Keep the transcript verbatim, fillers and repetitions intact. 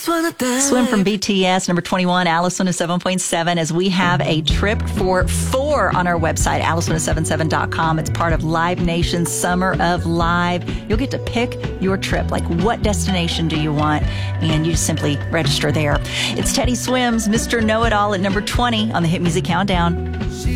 Swim from B T S, number twenty-one, Alice one oh seven point seven, as we have a trip for four on our website, alice ten seventy-seven dot com. It's part of Live Nation's Summer of Live. You'll get to pick your trip, like what destination do you want, and you just simply register there. It's Teddy Swims, Mister Know-It-All, at number twenty on the Hit Music Countdown.